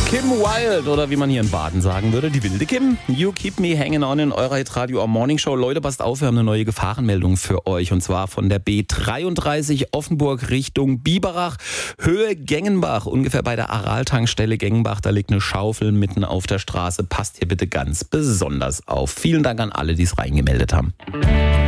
Kim Wilde oder wie man hier in Baden sagen würde, die wilde Kim. You keep me hanging on in eurer Hitradio am Morning Show. Leute, passt auf, wir haben eine neue Gefahrenmeldung für euch und zwar von der B33 Offenburg Richtung Biberach, Höhe Gengenbach, ungefähr bei der Aral-Tankstelle Gengenbach. Da liegt eine Schaufel mitten auf der Straße. Passt hier bitte ganz besonders auf. Vielen Dank an alle, die es reingemeldet haben.